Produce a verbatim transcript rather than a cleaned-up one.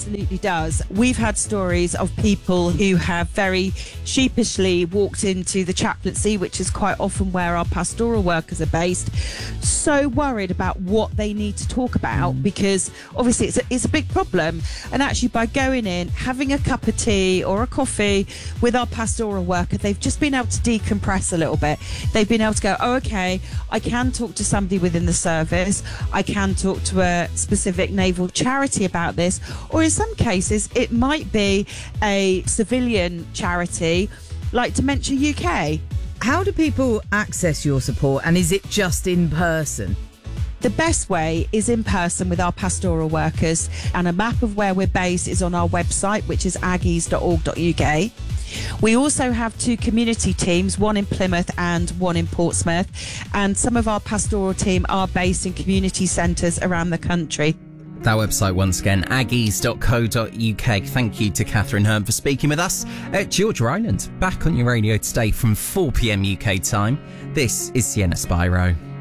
absolutely does. We've had stories of people who have very sheepishly walked into the chaplaincy, which is quite often where our pastoral workers are based, so worried about what they need to talk about, because obviously it's a, it's a big problem. And actually, by going in, having a cup of tea or a coffee with our pastoral worker, they've just been able to decompress a little bit. They've been able to go, oh, okay, I can talk to somebody within the service. I can talk to a specific naval charity about this, or in some cases it might be a civilian charity like Dementia U K. How do people access your support, and is it just in person? The best way is in person with our pastoral workers, and a map of where we're based is on our website, which is aggies dot org dot U K. We also have two community teams, one in Plymouth and one in Portsmouth, and some of our pastoral team are based in community centres around the country. That website once again, aggies dot co dot U K. Thank you to Catherine Hearn for speaking with us at Georgia Island. Back on your radio today from four p m U K time. This is Sienna Spyro.